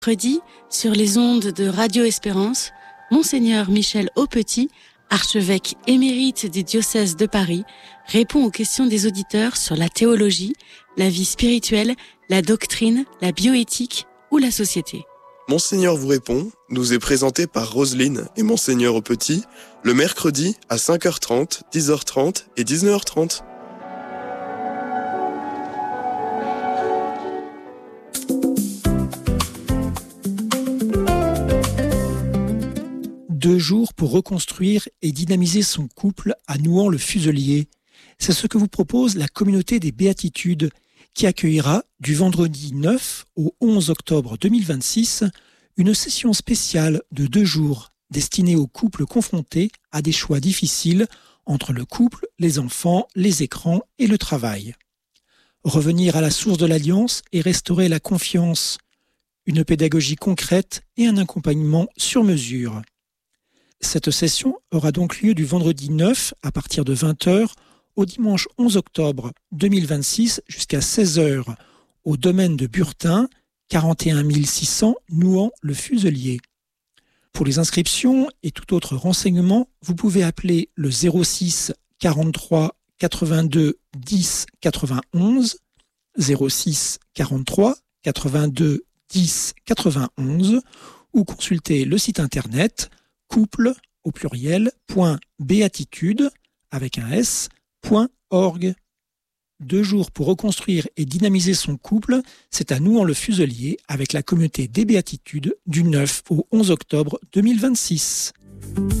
Mercredi, sur les ondes de Radio Espérance, Monseigneur Michel Aupetit, archevêque émérite des diocèses de Paris, répond aux questions des auditeurs sur la théologie, la vie spirituelle, la doctrine, la bioéthique ou la société. Monseigneur vous répond nous est présenté par Roselyne et Monseigneur Aupetit le mercredi à 5h30, 10h30 et 19h30. Deux jours pour reconstruire et dynamiser son couple à Nouan-le-Fuselier. C'est ce que vous propose la communauté des Béatitudes, qui accueillera du vendredi 9 au 11 octobre 2026 une session spéciale de 2 jours destinée aux couples confrontés à des choix difficiles entre le couple, les enfants, les écrans et le travail. Revenir à la source de l'alliance et restaurer la confiance, une pédagogie concrète et un accompagnement sur mesure. Cette session aura donc lieu du vendredi 9 à partir de 20h au dimanche 11 octobre 2026 jusqu'à 16h au domaine de Burtin, 41 600 Nouan-le-Fuselier. Pour les inscriptions et tout autre renseignement, vous pouvez appeler le 06 43 82 10 91, 06 43 82 10 91 ou consulter le site internet couple au pluriel .béatitude avec un s.org. 2 jours pour reconstruire et dynamiser son couple, c'est à Nouan-le-Fuselier avec la communauté des Béatitudes du 9 au 11 octobre 2026.